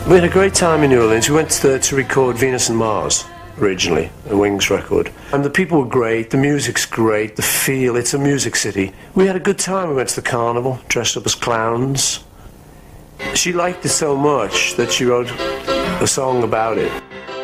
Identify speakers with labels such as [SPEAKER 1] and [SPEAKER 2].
[SPEAKER 1] We had a great time in New Orleans. We went to record Venus and Mars, originally, a Wings record. And the people were great, the music's great, the feel, it's a music city. We had a good time. We went to the carnival, dressed up as clowns. She liked it so much that she wrote a song about it.